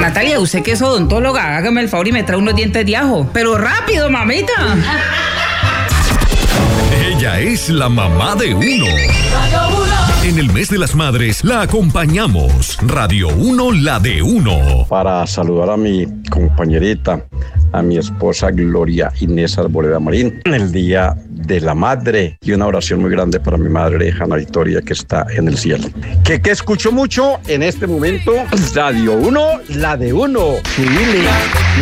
Natalia, usted que es odontóloga, hágame el favor y me trae unos dientes de ajo. Pero rápido, mamita. Ella es la mamá de uno. En el mes de las madres la acompañamos. Radio 1, la de uno. Para saludar a mi compañerita, a mi esposa Gloria Inés Arboleda Marín, en el Día de la Madre. Y una oración muy grande para mi madre, Ana Victoria, que está en el cielo. Que escucho mucho en este momento, Radio 1, la de uno. Subile.